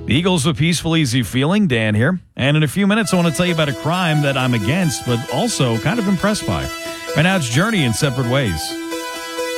Eagles with Peaceful Easy Feeling. Dan here. And in a few minutes, I want to tell you about a crime that I'm against, but also kind of impressed by. Right now, it's Journey in Separate Ways.